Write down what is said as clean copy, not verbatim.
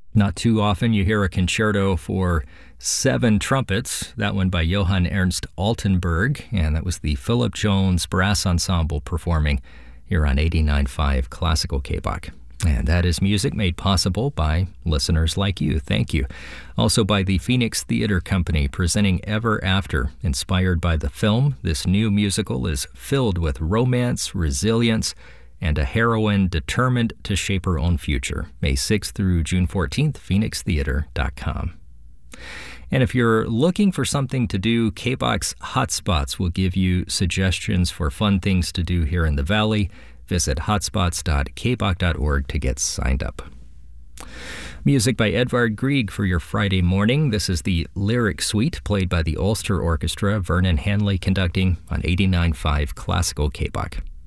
Not too often you hear a concerto for 7 trumpets, that one by Johann Ernst Altenburg, and that was the Philip Jones Brass Ensemble performing here on 89.5 Classical KBOC. And that is music made possible by listeners like you. Thank you. Also by the Phoenix Theater Company presenting Ever After. Inspired by the film, this new musical is filled with romance, resilience, and a heroine determined to shape her own future. May 6th through June 14th, phoenixtheater.com. And if you're looking for something to do, KBOC's Hotspots will give you suggestions for fun things to do here in the Valley. Visit hotspots.kboc.org to get signed up. Music by Edvard Grieg for your Friday morning. This is the Lyric Suite played by the Ulster Orchestra, Vernon Hanley conducting on 89.5 Classical KBOC.